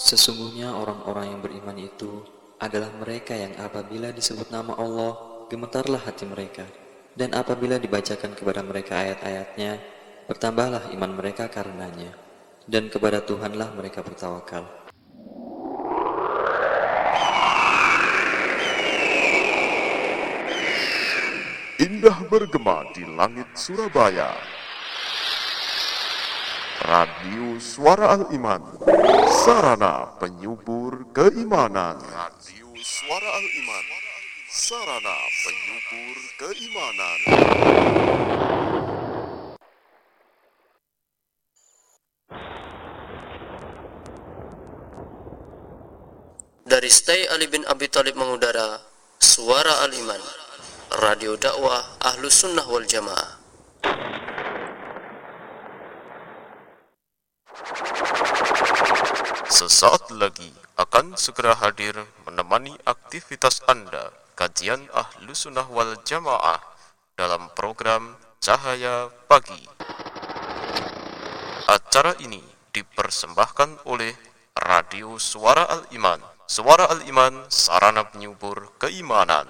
Sesungguhnya orang-orang yang beriman itu adalah mereka yang apabila disebut nama Allah, gemetarlah hati mereka. Dan apabila dibacakan kepada mereka ayat-ayatnya, bertambahlah iman mereka karenanya. Dan kepada Tuhanlah mereka bertawakal. Indah bergema di langit Surabaya. Radio Suara Al-Iman, sarana penyubur keimanan. Radio Suara Al-Iman, sarana penyubur keimanan. Dari Stay Ali bin Abi Thalib mengudara, Suara Al-Iman, radio dakwah Ahlus Sunnah wal Jamaah. Sesaat lagi akan segera hadir menemani aktivitas Anda, kajian Ahlus Sunnah wal Jamaah dalam program Cahaya Pagi. Acara ini dipersembahkan oleh Radio Suara Al-Iman. Suara Al-Iman, sarana penyubur keimanan.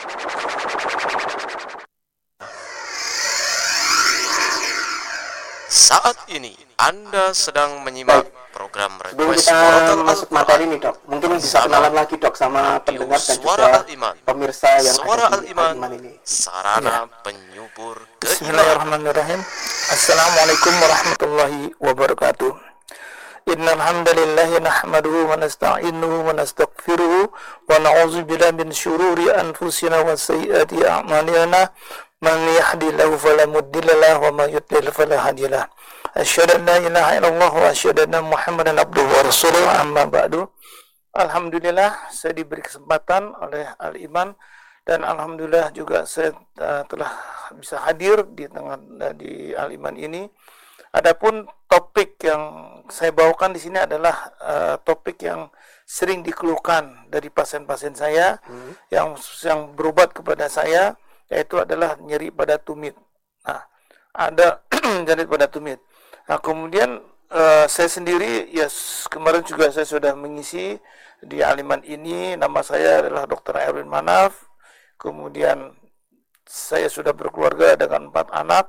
Saat ini Anda sedang menyimak program Sebelum Request kita Murotal masuk materi nih dok, mungkin bisa kenalan lagi dok sama pendengar dan Suara juga Al-Iman. pemirsa yang Suara ada di Al-Iman, Al-Iman ini. sarana penyubur keimanan. Bismillahirrahmanirrahim. Assalamualaikum warahmatullahi wabarakatuh. Innal hamdalillah nahmaduhu wa nasta'inuhu wa nastaghfiruhu wa na'udzu billahi min syururi anfusina wa sayyiati a'malina. Man yahdihillahu fala mudilla lahu wa man yudlil fala hadiya lahu. Asyhadu an la ilaha illallah wa asyhadu anna Muhammadan abduhu wa rasuluh. Amma ba'du. Alhamdulillah saya diberi kesempatan oleh Al-Iman dan alhamdulillah juga saya telah bisa hadir di tengah di Al-Iman ini. Adapun topik yang saya bawakan di sini adalah topik yang sering dikeluhkan dari pasien-pasien saya yang berobat kepada saya, yaitu adalah nyeri pada tumit. Nah, ada nyeri pada tumit. Nah, kemudian saya sendiri ya kemarin juga saya sudah mengisi di Al-Iman ini. Nama saya adalah Dr. Erwin Manaf. Kemudian saya sudah berkeluarga dengan 4 anak.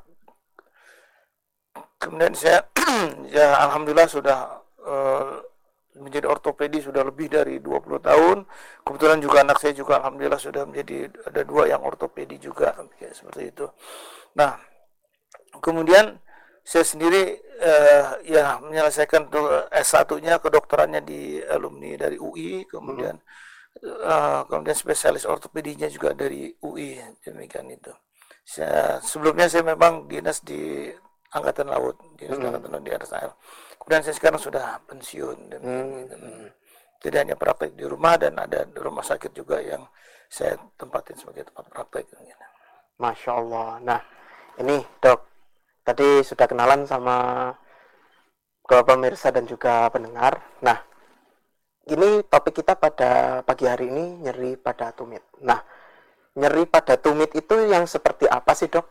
Kemudian saya ya alhamdulillah sudah menjadi ortopedi sudah lebih dari 20 tahun. Kebetulan juga anak saya juga alhamdulillah sudah menjadi ada 2 yang ortopedi juga ya, seperti itu. Nah, kemudian saya sendiri ya menyelesaikan S1-nya kedokterannya di alumni dari UI, kemudian kemudian spesialis ortopedinya juga dari UI, demikian itu. Sebelumnya saya memang dinas di Angkatan Laut, dinas Angkatan Laut di atas air. Kemudian saya sekarang sudah pensiun. Jadi hanya praktek di rumah dan ada di rumah sakit juga yang saya tempatin sebagai tempat praktek. Masya Allah. Nah, ini dok, tadi sudah kenalan sama ke pemirsa dan juga pendengar. Nah, ini topik kita pada pagi hari ini nyeri pada tumit. Nah, nyeri pada tumit itu yang seperti apa sih dok?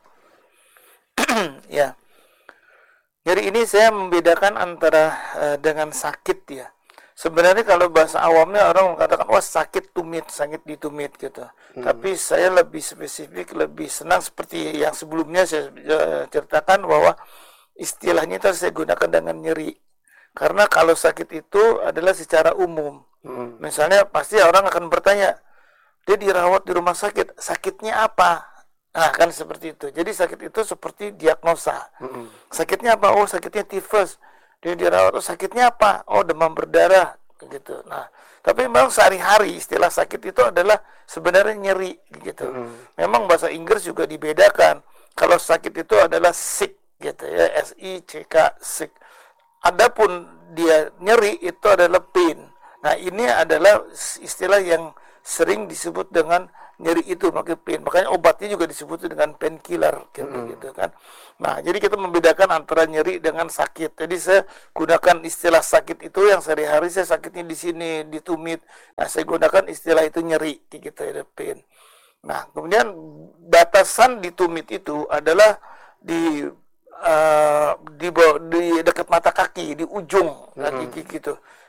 Ya. Nyeri ini saya membedakan antara dengan sakit ya. Sebenarnya kalau bahasa awamnya orang mengatakan wah sakit tumit, sakit di tumit gitu. Tapi saya lebih spesifik, lebih senang seperti yang sebelumnya saya ceritakan bahwa istilahnya itu saya gunakan dengan nyeri. Karena kalau sakit itu adalah secara umum. Misalnya pasti orang akan bertanya, dia dirawat di rumah sakit, sakitnya apa? Nah, kan seperti itu. Jadi sakit itu seperti diagnosa. Sakitnya apa? Oh, sakitnya tifus. Dia dirawat. Oh, sakitnya apa? Oh, demam berdarah. Gitu. Nah, tapi memang sehari-hari istilah sakit itu adalah sebenarnya nyeri. Gitu. Memang bahasa Inggris juga dibedakan. Kalau sakit itu adalah sick, gitu ya, S-I-C-K, sick. Adapun dia nyeri itu adalah pain. Nah, ini adalah istilah yang sering disebut dengan nyeri itu, makanya obatnya juga disebut dengan painkiller gitu kan. Nah, jadi kita membedakan antara nyeri dengan sakit. Jadi saya gunakan istilah sakit itu yang sehari-hari saya sakitnya di sini, di tumit. Nah, saya gunakan istilah itu nyeri gitu ya, pain. Nah, kemudian batasan di tumit itu adalah di dekat mata kaki, di ujung kaki gitu.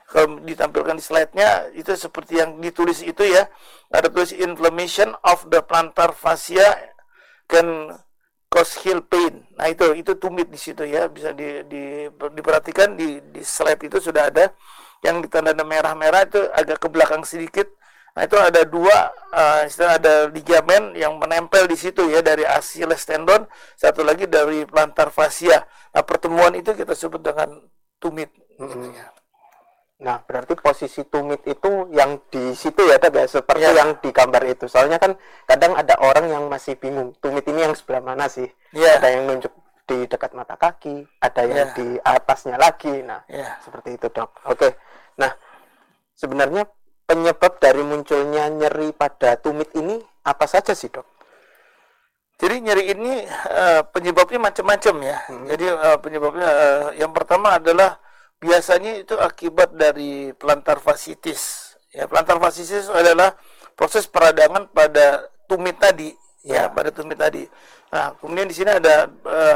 Kalau ditampilkan di slide-nya itu seperti yang ditulis itu ya, ada tulis inflammation of the plantar fascia can cause heel pain. Nah itu tumit di situ ya, bisa diperhatikan di slide itu sudah ada yang ditanda merah-merah itu agak ke belakang sedikit. Nah itu ada dua, ada ligamen yang menempel di situ ya dari Achilles tendon, satu lagi dari plantar fascia. Nah pertemuan itu kita sebut dengan tumit. Gitu ya. Nah, berarti posisi tumit itu yang di situ ya, Dok, ya, seperti yang di gambar itu. Soalnya kan kadang ada orang yang masih bingung, tumit ini yang sebelah mana sih? Ada yang nunjuk di dekat mata kaki, ada yang di atasnya lagi. Nah, seperti itu, Dok. Oke. Nah, sebenarnya penyebab dari munculnya nyeri pada tumit ini apa saja sih, Dok? Jadi nyeri ini penyebabnya macam-macam ya. Jadi penyebabnya yang pertama adalah biasanya itu akibat dari plantar fasciitis. Ya, plantar fasciitis adalah proses peradangan pada tumit tadi, ya, pada tumit tadi. Nah, kemudian di sini ada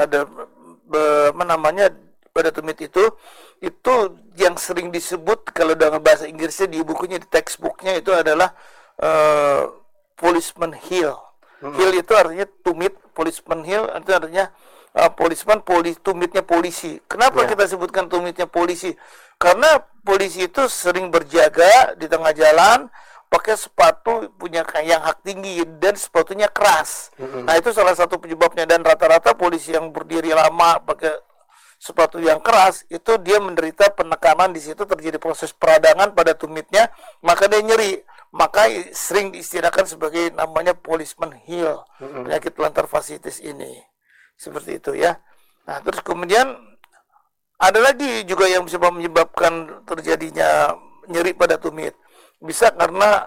apa namanya pada tumit itu yang sering disebut kalau dalam bahasa Inggrisnya di bukunya, di textbooknya itu adalah policeman heel. Heel itu artinya tumit, policeman heel itu artinya policeman, tumitnya polisi. Kenapa kita sebutkan tumitnya polisi? Karena polisi itu sering berjaga di tengah jalan, pakai sepatu punya yang hak tinggi dan sepatunya keras. Nah itu salah satu penyebabnya, dan rata-rata polisi yang berdiri lama pakai sepatu yang keras itu dia menderita penekanan, di situ terjadi proses peradangan pada tumitnya, maka dia nyeri. Maka sering diistilahkan sebagai namanya policeman heel, penyakit plantar fasciitis ini. Seperti itu ya. Nah, terus kemudian ada lagi juga yang bisa menyebabkan terjadinya nyeri pada tumit. Bisa karena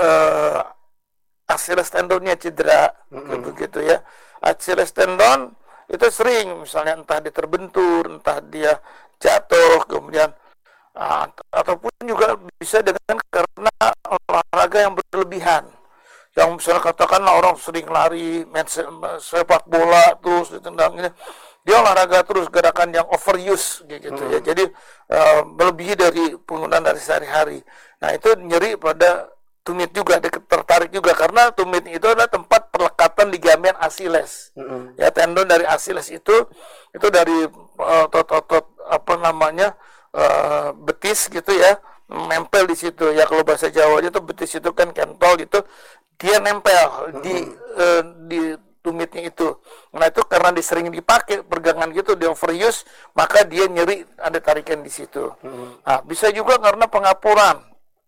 Achilles tendonnya cedera, begitu ya. Achilles tendon itu sering, misalnya entah dia terbentur, entah dia jatuh, kemudian ataupun juga bisa dengan karena olahraga yang berlebihan. Yang misalnya katakanlah orang sering lari, main sepak bola terus ditendang ini, dia olahraga terus, gerakan yang overuse gitu ya. Jadi melebihi dari penggunaan dari sehari-hari. Nah itu nyeri pada tumit juga, tertarik juga, karena tumit itu adalah tempat perlekatan ligamen Achilles. Ya, tendon dari Achilles itu dari otot apa namanya betis gitu ya, nempel di situ ya. Kalau bahasa Jawanya itu betis itu kan kentol gitu, dia nempel di tumitnya itu. Nah itu karena sering dipakai pegangan gitu, di overuse, maka dia nyeri, ada tarikan di situ. Nah, bisa juga karena pengapuran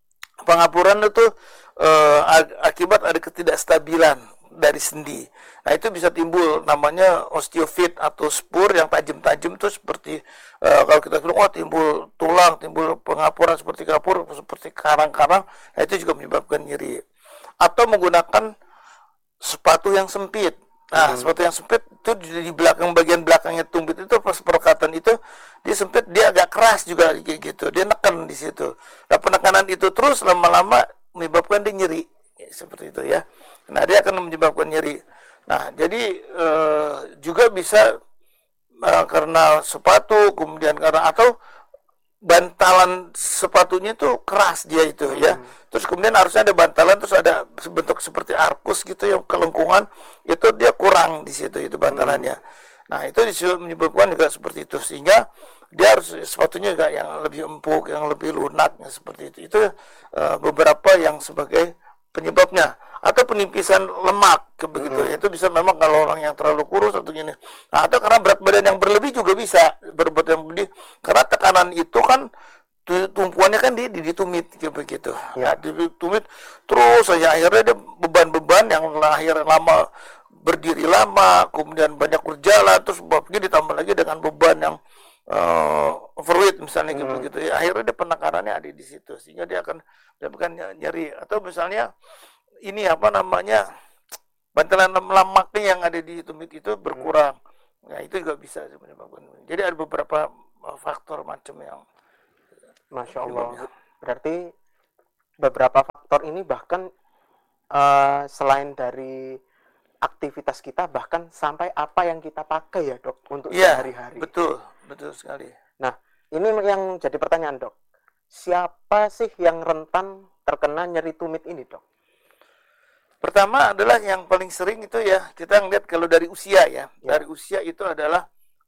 itu akibat ada ketidakstabilan dari sendi. Nah itu bisa timbul namanya osteofit atau spur yang tajam-tajam tuh, seperti kalau kita bilang timbul tulang, timbul pengapuran seperti kapur, seperti karang-karang. Nah itu juga menyebabkan nyeri. Atau menggunakan sepatu yang sempit. Nah, sepatu yang sempit itu di belakang, bagian belakangnya tumit itu pas perlekatan itu dia sempit, dia agak keras juga kayak gitu. Dia neken di situ. Nah, penekanan itu terus lama-lama menyebabkan dia nyeri. Seperti itu ya. Nah, dia akan menyebabkan nyeri. Nah, jadi juga bisa karena sepatu, kemudian karena atau bantalan sepatunya itu keras dia itu ya. Terus kemudian harusnya ada bantalan, terus ada bentuk seperti arkus gitu yang kelengkungan, itu dia kurang di situ itu bantalannya. Nah, itu menyebabkan juga seperti itu, sehingga dia harus sepatunya juga yang lebih empuk, yang lebih lunak seperti itu. Itu beberapa yang sebagai penyebabnya. Atau penimpisan lemak begitu. Itu bisa memang kalau orang yang terlalu kurus atau gini. Nah, atau karena berat badan yang berlebih juga bisa berbuat yang berlebih. Karena tekanan itu kan tumpuannya kan di tumit begitu. Ya, di tumit terus saja, akhirnya dia beban-beban yang akhirnya lama, berdiri lama, kemudian banyak berjalan, terus babnya ditambah lagi dengan beban yang overweight misalnya gitu ya. Akhirnya dia penekanannya ada di situ, sehingga dia akan mendapatkan nyeri. Atau misalnya ini apa namanya, bantalan lemaknya yang ada di tumit itu berkurang. Nah, itu juga bisa menyebabkan. Jadi ada beberapa faktor macam yang Masya Allah. Berarti beberapa faktor ini bahkan selain dari aktivitas kita, bahkan sampai apa yang kita pakai ya, Dok, untuk sehari-hari. Betul sekali. Nah, ini yang jadi pertanyaan, Dok. siapa sih yang rentan terkena nyeri tumit ini, Dok? Pertama adalah yang paling sering itu ya, kita ngeliat kalau dari usia ya. Dari usia itu adalah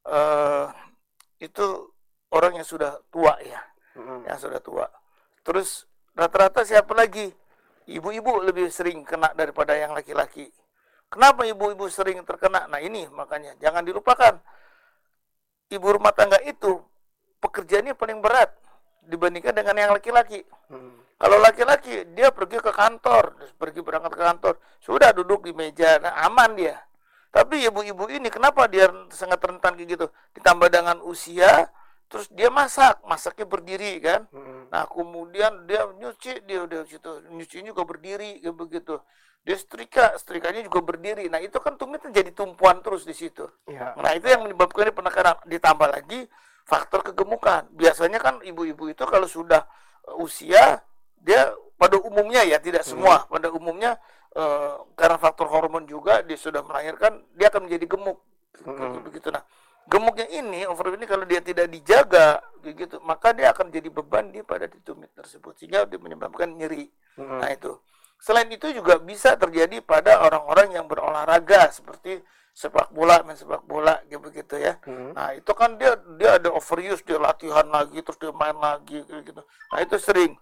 itu orang yang sudah tua ya. Yang sudah tua. Terus rata-rata siapa lagi? Ibu-ibu lebih sering kena daripada yang laki-laki. Kenapa ibu-ibu sering terkena? Nah ini makanya jangan dilupakan. Ibu rumah tangga itu pekerjaannya paling berat dibandingkan dengan yang laki-laki. Kalau laki-laki dia pergi ke kantor, pergi berangkat ke kantor, sudah duduk di meja, nah, aman dia. Tapi ibu-ibu ini kenapa dia sangat rentan kayak gitu? Ditambah dengan usia, terus dia masaknya berdiri kan. Nah kemudian dia nyuci, dia udah situ nyucinya juga berdiri kayak begitu. Dia setrikanya juga berdiri. Nah itu kan tumitnya jadi tumpuan terus di situ. Nah itu yang menyebabkan ini penekanan. Ditambah lagi faktor kegemukan. Biasanya kan ibu-ibu itu kalau sudah usia, dia pada umumnya ya, tidak semua, pada umumnya karena faktor hormon juga, dia sudah melahirkan, dia akan menjadi gemuk. Begitu. Nah, gemuknya ini, over ini kalau dia tidak dijaga, begitu, maka dia akan jadi beban dia pada di tumit tersebut, sehingga dia menyebabkan nyeri. Nah itu. Selain itu juga bisa terjadi pada orang-orang yang berolahraga seperti sepak bola, main sepak bola gitu ya. Nah, itu kan dia ada overuse, dia latihan lagi terus dia main lagi gitu. Nah, itu sering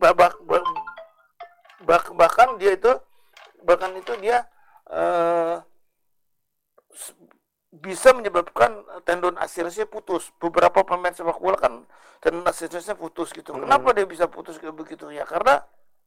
bahkan dia bisa menyebabkan tendon Achillesnya putus. Beberapa pemain sepak bola kan tendon Achillesnya putus gitu. Kenapa dia bisa putus kayak begitu? Ya karena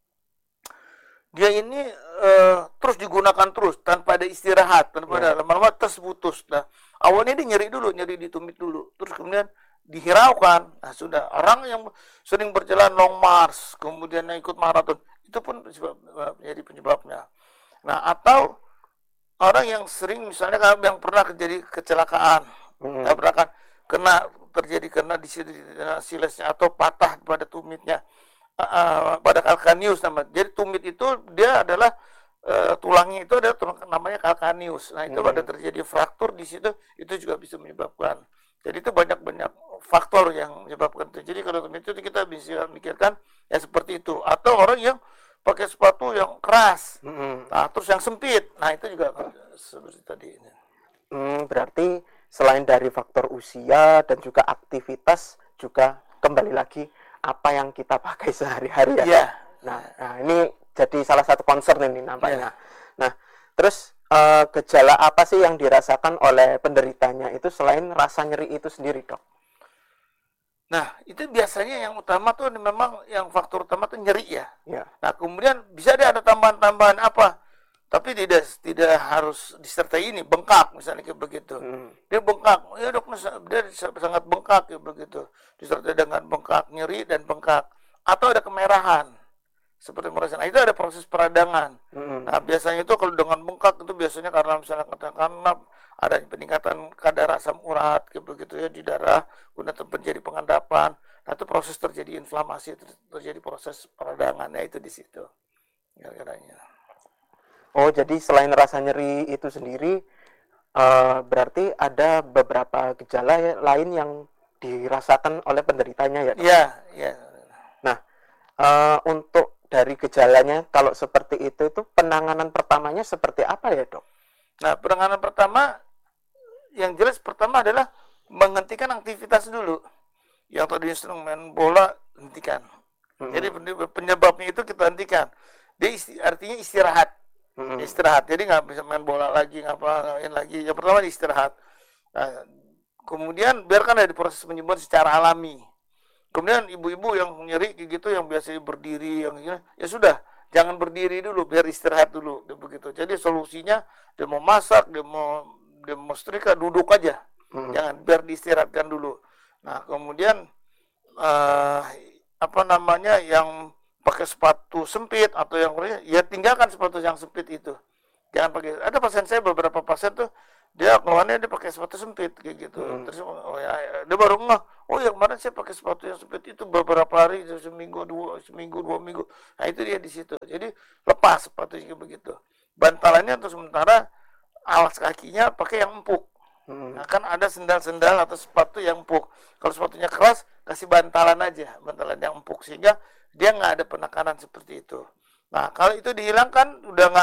dia ini terus digunakan terus tanpa ada istirahat, tanpa ada lama-lama terus putus. Nah, awalnya dia nyeri di tumit dulu, terus kemudian dihiraukan. Nah, sudah orang yang sering berjalan long march, kemudian ikut maraton, itu pun jadi penyebabnya. Nah, atau orang yang sering misalnya yang pernah terjadi kecelakaan, tabrakan, kena di silesnya atau patah pada tumitnya. Pada calcaneus nama. Jadi tumit itu dia adalah tulangnya itu ada namanya calcaneus. Nah, itu pada terjadi fraktur di situ, itu juga bisa menyebabkan. Jadi itu banyak faktor yang menyebabkan itu. Jadi kalau tumit itu kita bisa mikirkan ya seperti itu. Atau orang yang pakai sepatu yang keras, nah terus yang sempit. Nah, itu juga seperti tadi. Berarti selain dari faktor usia dan juga aktivitas, juga kembali lagi apa yang kita pakai sehari-hari ya. Yeah. Nah, ini jadi salah satu concern ini nampaknya. Nah, terus gejala apa sih yang dirasakan oleh penderitanya itu selain rasa nyeri itu sendiri, Dok? Nah, itu biasanya yang utama tuh memang yang faktor utama tuh nyeri ya. Nah, kemudian bisa ada tambahan-tambahan apa? Tapi tidak harus disertai ini, bengkak misalnya kayak begitu. Dia bengkak, ya dok, dia sangat bengkak kayak begitu. Disertai dengan bengkak, nyeri dan bengkak. Atau ada kemerahan, seperti merasakan. Nah, itu ada proses peradangan. Nah, biasanya itu kalau dengan bengkak itu biasanya karena misalnya karena ada peningkatan kadar asam urat kayak begitu ya di darah, kemudian terjadi pengendapan. Nah, itu proses terjadi inflamasi, terjadi proses peradangan. Ya, itu di situ. Kira-kiranya. Oh, jadi selain rasa nyeri itu sendiri, berarti ada beberapa gejala lain yang dirasakan oleh penderitanya ya, Dok? Iya. Nah, untuk dari gejalanya, kalau seperti itu penanganan pertamanya seperti apa ya, Dok? Nah, penanganan pertama, yang jelas pertama adalah menghentikan aktivitas dulu. Yang tadi sedang main bola, hentikan. Jadi penyebabnya itu kita hentikan. Dia artinya istirahat. Istirahat, jadi nggak bisa main bola lagi, ngapain lagi. Yang pertama istirahat. Nah, kemudian biarkan ada proses penyembuhan secara alami. Kemudian ibu-ibu yang nyeri gitu, yang biasanya berdiri, yang gini, ya sudah, jangan berdiri dulu, biar istirahat dulu, begitu. Jadi solusinya dia mau masak, dia mau setrika, duduk aja, jangan, biar diistirahatkan dulu. Nah, kemudian yang pakai sepatu sempit atau yang ya tinggalkan sepatu yang sempit itu, jangan pakai. Ada pasien saya, beberapa pasien tuh dia keluarnya dia pakai sepatu sempit kayak gitu. Terus dia baru ngeh, oh ya kemarin saya pakai sepatu yang sempit itu beberapa hari, seminggu dua minggu. Nah, itu dia di situ. Jadi lepas sepatunya begitu. Bantalannya untuk sementara, alas kakinya pakai yang empuk. Nah, kan ada sendal-sendal atau sepatu yang empuk. Kalau sepatunya keras kasih bantalan aja, bantalan yang empuk sehingga dia nggak ada penekanan seperti itu. Nah, kalau itu dihilangkan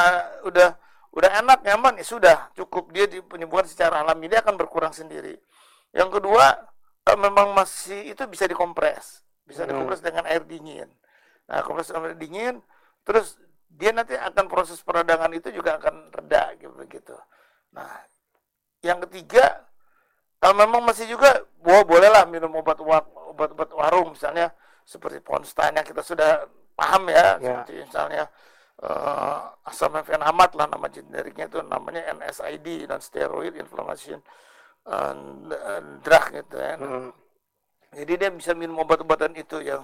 udah enak, nyaman, ya sudah cukup, dia di penyembuhan secara alami dia akan berkurang sendiri. Yang kedua, kalau memang masih itu bisa dikompres dengan air dingin. Nah, kompres dengan air dingin, terus dia nanti akan proses peradangan itu juga akan reda gitu. Nah, yang ketiga, kalau memang masih juga, bolehlah minum obat warung misalnya seperti Ponstan yang kita sudah paham ya. Seperti misalnya asam mefenamat lah nama generiknya, itu namanya NSAID, non steroid inflammation drug gitu ya. Jadi dia bisa minum obat-obatan itu yang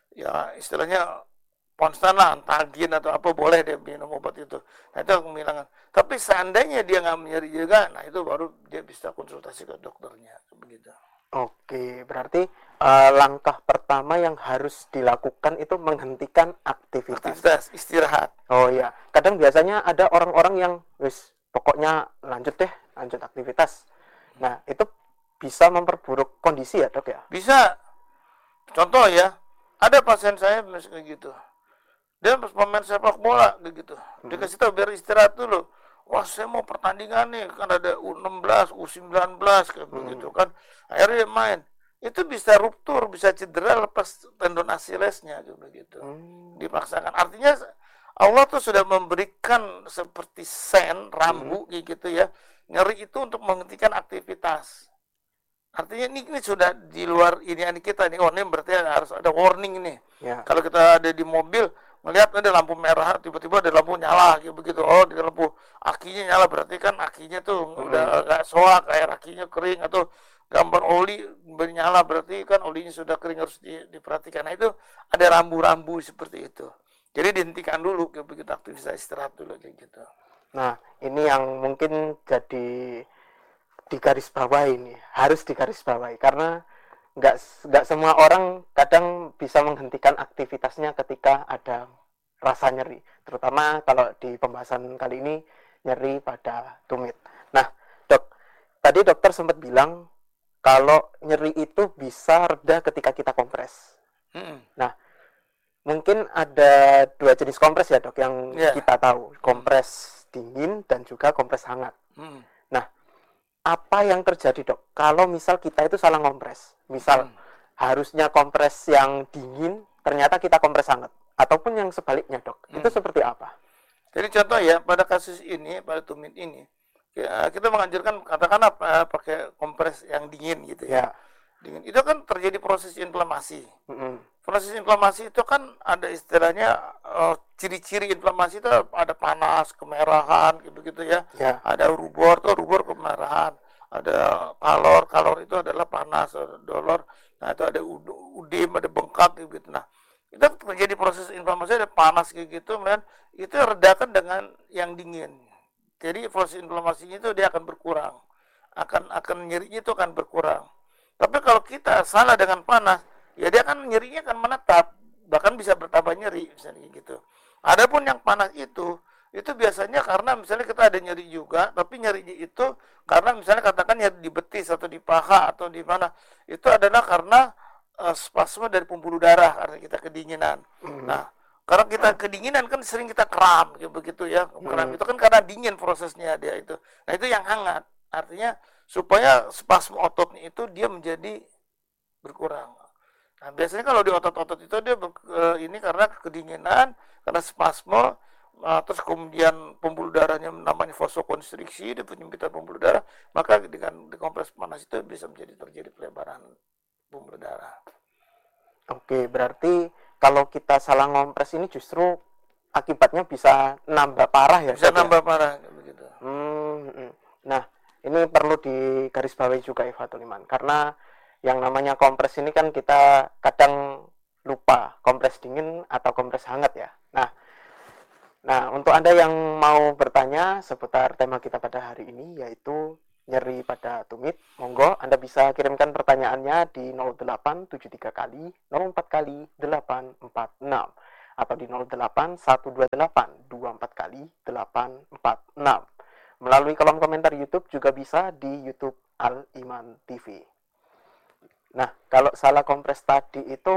ya istilahnya Ponstan lah, Antagin atau apa, boleh dia minum obat itu. Nah itu menghilangkan. Tapi seandainya dia nggak nyeri juga, nah itu baru dia bisa konsultasi ke dokternya begitu. Oke, berarti langkah pertama yang harus dilakukan itu menghentikan aktivitas, istirahat. Oh iya, kadang biasanya ada orang-orang yang pokoknya lanjut aktivitas. Nah itu bisa memperburuk kondisi ya dok ya? Bisa. Contoh ya, ada pasien saya misalnya gitu. Dia pemain sepak bola gitu. Dikasih tahu biar istirahat dulu. Wah, saya mau pertandingan nih, kan ada U16, U19 kayak begitu kan. Akhirnya dia main. Itu bisa ruptur, bisa cedera lepas tendon Achillesnya begitu. Dipaksakan. Artinya Allah tuh sudah memberikan seperti sen, rambu gitu ya. Nyeri itu untuk menghentikan aktivitas. Artinya ini sudah di luar ini kita nih. Oh, ini berarti harus ada warning nih. Ya. Kalau kita ada di mobil, melihat ada lampu merah, tiba-tiba ada lampu nyala gitu begitu. Oh, di lampu akinya nyala, berarti kan akinya tuh udah agak soak, air akinya kering, atau gambar oli bernyala, berarti kan olinya sudah kering, harus diperhatikan. Nah, itu ada rambu-rambu seperti itu. Jadi dihentikan dulu kayak begitu, aktivitas istirahat dulu kayak gitu. Nah, ini yang mungkin jadi digarisbawahi ini, harus digarisbawahi, karena nggak semua orang kadang bisa menghentikan aktivitasnya ketika ada rasa nyeri, terutama kalau di pembahasan kali ini nyeri pada tumit. Nah dok, tadi dokter sempat bilang kalau nyeri itu bisa reda ketika kita kompres. Nah mungkin ada dua jenis kompres ya dok yang kita tahu, kompres dingin dan juga kompres hangat. Nah apa yang terjadi dok kalau misal kita itu salah kompres, misal harusnya kompres yang dingin ternyata kita kompres hangat, ataupun yang sebaliknya dok, itu seperti apa? Jadi contoh ya, pada kasus ini, pada tumit ini kita menganjurkan katakanlah pakai kompres yang dingin gitu ya. Dingin itu kan terjadi proses inflamasi. Proses inflamasi itu kan ada istilahnya ciri-ciri inflamasi itu ada panas, kemerahan gitu ya. Ada rubor kemerahan, ada kalor itu adalah panas, ada dolor. Nah itu ada udim, ada bengkak gitu. Nah itu terjadi proses inflamasi, ada panas gitu, kemudian itu redakan dengan yang dingin. Jadi proses inflamasinya itu dia akan berkurang, akan nyerinya itu akan berkurang. Tapi kalau kita salah dengan panas, ya dia kan nyerinya akan menetap, bahkan bisa bertambah nyeri misalnya gitu. Adapun yang panas itu biasanya karena misalnya kita ada nyeri juga, tapi nyerinya itu karena misalnya katakan nyeri di betis atau di paha atau di mana, itu adalah karena spasme dari pembuluh darah karena kita kedinginan. Nah, karena kita kedinginan kan sering kita kram begitu ya. Kram itu kan karena dingin prosesnya dia itu. Nah, itu yang hangat. Artinya supaya spasme ototnya itu dia menjadi berkurang. Nah, biasanya kalau di otot-otot itu dia ini karena kedinginan, karena spasme, terus kemudian pembuluh darahnya namanya vasokonstriksi, dia penyempitan pembuluh darah, maka dengan kompres panas itu bisa terjadi pelebaran pembuluh darah. Oke, berarti kalau kita salah ngompres ini justru akibatnya bisa nambah parah ya? Bisa nambah parah begitu. Nah, ini perlu digarisbawahi juga Ifatul Iman, karena yang namanya kompres ini kan kita kadang lupa kompres dingin atau kompres hangat ya. Nah, untuk Anda yang mau bertanya seputar tema kita pada hari ini, yaitu nyeri pada tumit, monggo Anda bisa kirimkan pertanyaannya di 0873 kali 04 kali 846 atau di 08128 24 kali 846. Melalui kolom komentar YouTube juga bisa di YouTube Al Iman TV. Nah, kalau salah kompres tadi itu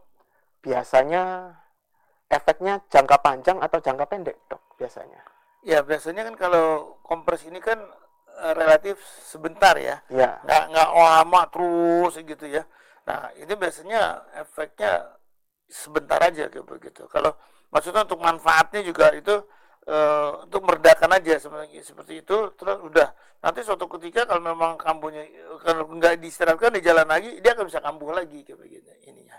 biasanya efeknya jangka panjang atau jangka pendek, Dok, biasanya? Ya biasanya kan kalau kompres ini kan relatif sebentar ya, Ya. nggak lama terus gitu ya. Nah ini biasanya efeknya sebentar aja kayak begitu. Kalau maksudnya untuk manfaatnya juga itu untuk meredakan aja seperti itu. Terus udah nanti suatu ketika kalau memang kambuhnya kalau nggak diistirahatkan di jalan lagi, dia akan bisa kambuh lagi kayak begitu ininya.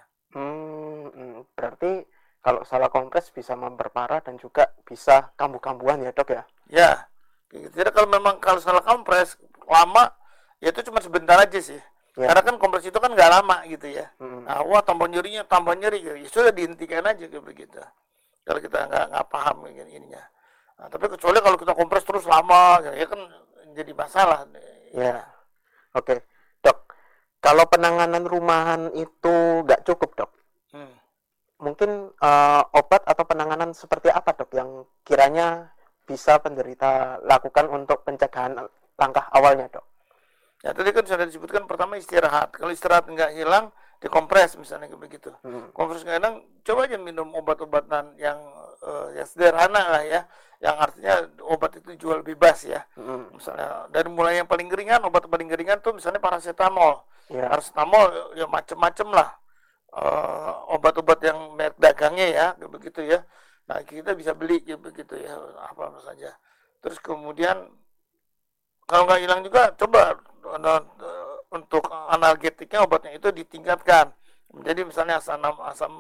Berarti kalau salah kompres bisa memperparah dan juga bisa kambuh-kambuhan ya, Dok ya? Ya, kayak gitu. Jadi kalau memang kalau salah kompres lama, ya itu cuma sebentar aja sih. Ya. Karena kan kompres itu kan nggak lama gitu ya. Hmm. Nah, wah tambah nyeri gitu. Ya sudah dihentikan aja kayak begitu. Kalau kita nggak paham ininya. Nah, tapi kecuali kalau kita kompres terus lama, ya kan jadi masalah. Ya, oke, Dok. Kalau penanganan rumahan itu nggak cukup, Dok, mungkin obat atau penanganan seperti apa, Dok, yang kiranya bisa penderita lakukan untuk pencegahan langkah awalnya, Dok? Ya tadi kan sudah disebutkan pertama istirahat. Kalau istirahat nggak hilang, dikompres misalnya kayak begitu. Kompres nggak hilang, coba aja minum obat-obatan yang sederhana lah ya, yang artinya obat itu jual bebas ya. Misalnya dari mulai yang paling ringan, obat paling ringan tuh misalnya paracetamol. Ya. Paracetamol ya macam-macam lah. Obat-obat yang merek dagangnya ya, kayak begitu ya. Nah kita bisa beli kayak begitu ya, apa saja. Terus kemudian kalau nggak hilang juga, coba untuk analgetiknya obatnya itu ditingkatkan. Jadi misalnya asam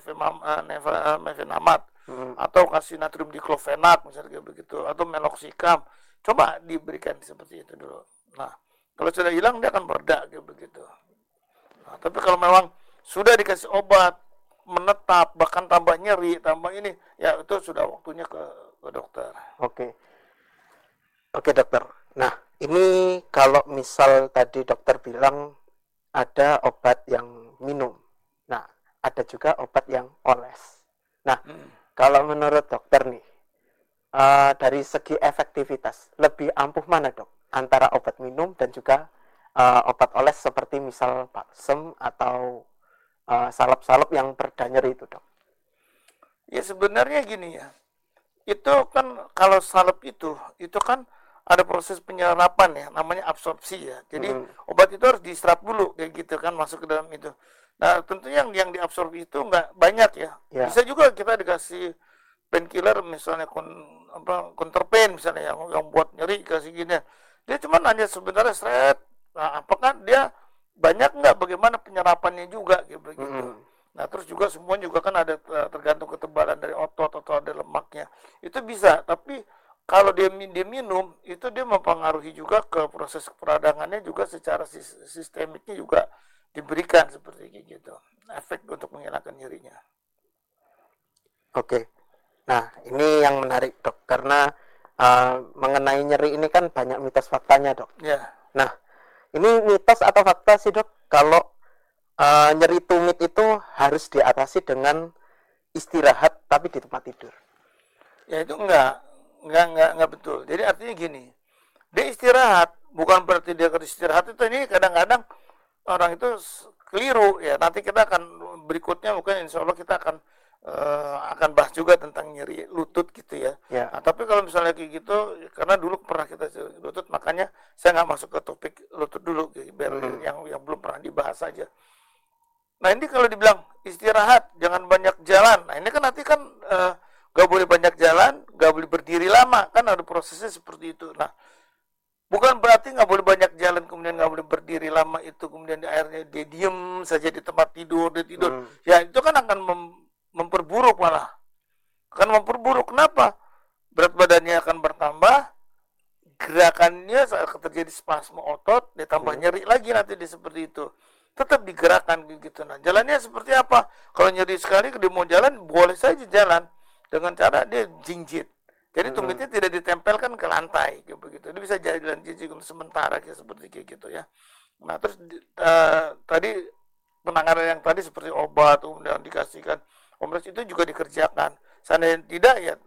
mefenamat atau kasih natrium diklofenat misalnya kayak begitu, atau meloxicam. Coba diberikan seperti itu dulu. Nah, kalau sudah hilang dia akan bereda kayak begitu. Nah, tapi kalau memang sudah dikasih obat menetap bahkan tambah nyeri, tambah ini, ya itu sudah waktunya ke dokter. Oke, dokter. Nah, ini kalau misal tadi dokter bilang ada obat yang minum. Nah, ada juga obat yang oles. Nah, kalau menurut dokter nih, dari segi efektivitas, lebih ampuh mana, Dok? Antara obat minum dan juga obat oles seperti misal balsem atau salep-salep yang bereda nyeri itu, Dok? Ya sebenarnya gini ya, itu kan kalau salep itu kan ada proses penyerapan ya, namanya absorpsi ya. Jadi obat itu harus diserap dulu kayak gitu kan, masuk ke dalam itu. Nah tentu yang diabsorbi itu nggak banyak ya. Bisa juga kita dikasih painkiller misalnya counterpain misalnya yang buat nyeri kasih gini. Dia cuma hanya sebenarnya seret. Nah apakah dia banyak nggak, bagaimana penyerapannya juga kayak begitu. Nah terus juga semua juga kan ada tergantung ketebalan dari otot atau ada lemaknya. Itu bisa, tapi kalau dia minum itu dia mempengaruhi juga ke proses peradangannya juga, secara sistemiknya juga diberikan seperti gitu. Efek untuk menghilangkan nyerinya. Oke. Nah, ini yang menarik, Dok, karena mengenai nyeri ini kan banyak mitos faktanya, Dok. Ya. Nah, ini mitos atau fakta sih, Dok, kalau nyeri tumit itu harus diatasi dengan istirahat tapi di tempat tidur? Ya itu enggak betul. Jadi artinya gini, dia istirahat bukan berarti dia istirahat itu, ini kadang-kadang orang itu keliru ya. Nanti kita akan berikutnya mungkin insya Allah kita akan bahas juga tentang nyeri lutut gitu ya. Nah, tapi kalau misalnya kayak gitu, karena dulu pernah kita lutut, makanya saya nggak masuk ke topik lutut dulu, biar yang belum pernah dibahas saja. Nah ini kalau dibilang istirahat, jangan banyak jalan. Nah ini kan nanti kan gak boleh banyak jalan, gak boleh berdiri lama, kan ada prosesnya seperti itu. Nah bukan berarti gak boleh banyak jalan kemudian gak boleh berdiri lama itu, kemudian akhirnya dia diem saja di tempat tidur, dia tidur. Ya itu kan akan memperburuk malah. Akan memperburuk, kenapa? Berat badannya akan bertambah, gerakannya saat terjadi spasme otot, dia tambah nyeri lagi nanti dia seperti itu. Tetap digerakkan gitu. Nah jalannya seperti apa? Kalau nyeri sekali dia mau jalan, boleh saja jalan dengan cara dia jinjit. Jadi tumitnya tidak ditempelkan ke lantai kayak begitu. Dia bisa jalan jinjit untuk sementara kayak seperti kayak gitu ya. Nah terus tadi penanganan yang tadi seperti obat kemudian dikasihkan kompres itu juga dikerjakan. Seandainya tidak ya